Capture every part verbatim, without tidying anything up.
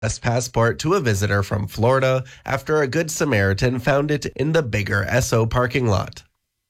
passport to a visitor from Florida after a Good Samaritan found it in the bigger Esso parking lot.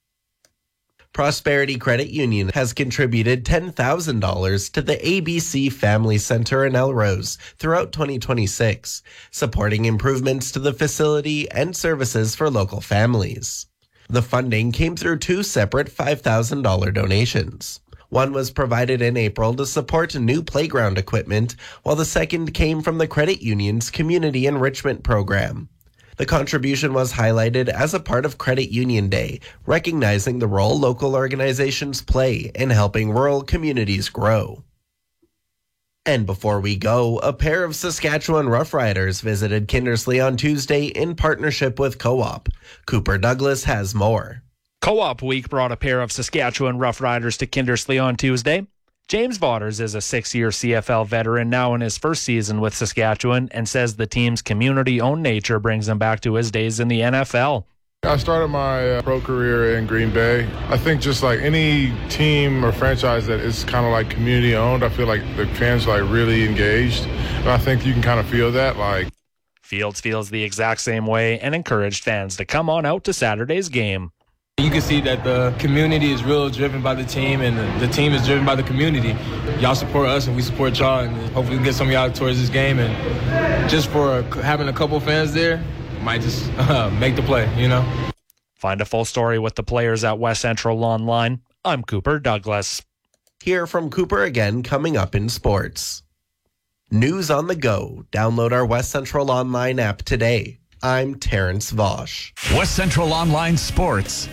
Prosperity Credit Union has contributed ten thousand dollars to the A B C Family Center in Elrose throughout twenty twenty-six, supporting improvements to the facility and services for local families. The funding came through two separate five thousand dollars donations. One was provided in April to support new playground equipment, while the second came from the credit union's Community Enrichment Program. The contribution was highlighted as a part of Credit Union Day, recognizing the role local organizations play in helping rural communities grow. And before we go, a pair of Saskatchewan Roughriders visited Kindersley on Tuesday in partnership with Co-op. Cooper Douglas has more. Co-op Week brought a pair of Saskatchewan Roughriders to Kindersley on Tuesday. James Vaughters is a six-year C F L veteran now in his first season with Saskatchewan and says the team's community-owned nature brings him back to his days in the N F L. I started my uh, pro career in Green Bay. I think just like any team or franchise that is kind of like community-owned, I feel like the fans are like really engaged. And I think you can kind of feel that. Like Fields feels the exact same way and encouraged fans to come on out to Saturday's game. You can see that the community is real driven by the team, and the, the team is driven by the community. Y'all support us, and we support y'all, and hopefully we can get some of y'all towards this game. And just for having a couple fans there, might just uh, make the play, you know? Find a full story with the players at West Central Online. I'm Cooper Douglas. Hear from Cooper again coming up in sports. News on the go. Download our West Central Online app today. I'm Terrence Vosch. West Central Online Sports.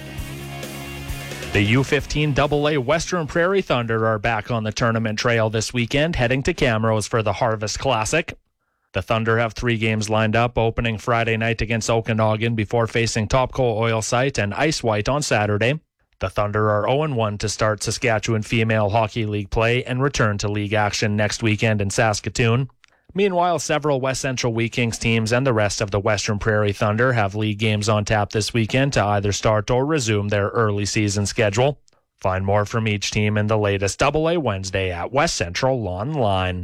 The U fifteen double A Western Prairie Thunder are back on the tournament trail this weekend, heading to Camrose for the Harvest Classic. The Thunder have three games lined up, opening Friday night against Okanagan before facing Topco Oil Site and Ice White on Saturday. The Thunder are oh and one to start Saskatchewan Female Hockey League play and return to league action next weekend in Saskatoon. Meanwhile, several West Central Wheat Kings teams and the rest of the Western Prairie Thunder have league games on tap this weekend to either start or resume their early season schedule. Find more from each team in the latest Double A Wednesday at West Central Online.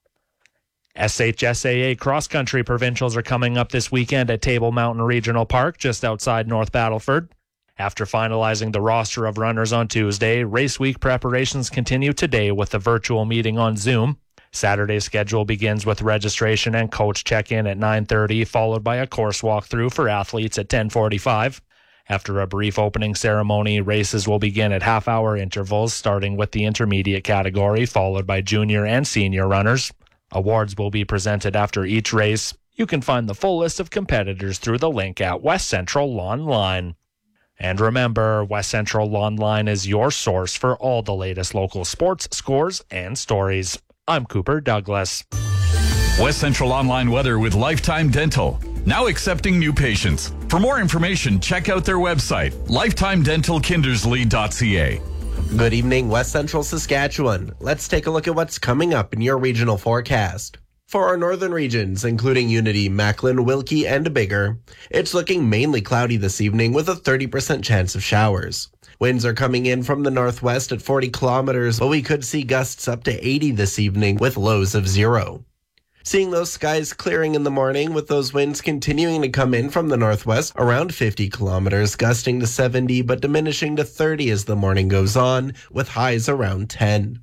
S H S A A cross-country provincials are coming up this weekend at Table Mountain Regional Park, just outside North Battleford. After finalizing the roster of runners on Tuesday, race week preparations continue today with a virtual meeting on Zoom. Saturday's schedule begins with registration and coach check-in at nine thirty, followed by a course walkthrough for athletes at ten forty-five. After a brief opening ceremony, races will begin at half-hour intervals, starting with the intermediate category, followed by junior and senior runners. Awards will be presented after each race. You can find the full list of competitors through the link at West Central Online. And remember, West Central Online is your source for all the latest local sports, scores, and stories. I'm Cooper Douglas. West Central Online weather with Lifetime Dental. Now accepting new patients. For more information, check out their website, lifetime dental kindersley dot c a. Good evening, West Central Saskatchewan. Let's take a look at what's coming up in your regional forecast. For our northern regions, including Unity, Macklin, Wilkie, and Bigger, it's looking mainly cloudy this evening with a thirty percent chance of showers. Winds are coming in from the northwest at forty kilometers, but we could see gusts up to eighty this evening with lows of zero. Seeing those skies clearing in the morning with those winds continuing to come in from the northwest around fifty kilometers, gusting to seventy but diminishing to thirty as the morning goes on, with highs around ten.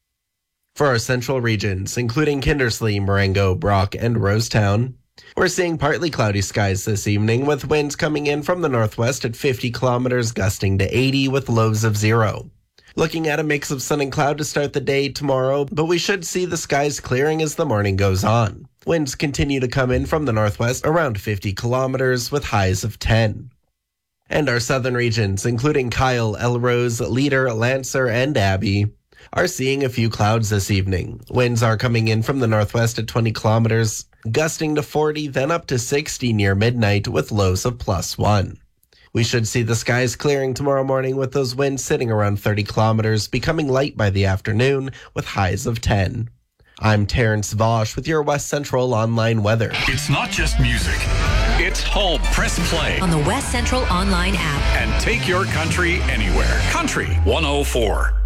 For our central regions, including Kindersley, Marengo, Brock, and Rosetown, we're seeing partly cloudy skies this evening with winds coming in from the northwest at fifty kilometers, gusting to eighty with lows of zero. Looking at a mix of sun and cloud to start the day tomorrow, but we should see the skies clearing as the morning goes on. Winds continue to come in from the northwest around fifty kilometers with highs of ten. And our southern regions, including Kyle, Elrose, Leader, Lancer, and Abbey, are seeing a few clouds this evening. Winds are coming in from the northwest at twenty kilometers, gusting to forty, then up to sixty near midnight with lows of plus one. We should see the skies clearing tomorrow morning with those winds sitting around thirty kilometers, becoming light by the afternoon with highs of ten. I'm Terrence Vosch with your West Central Online weather. It's not just music. It's home. Press play on the West Central Online app and take your country anywhere. Country one oh four.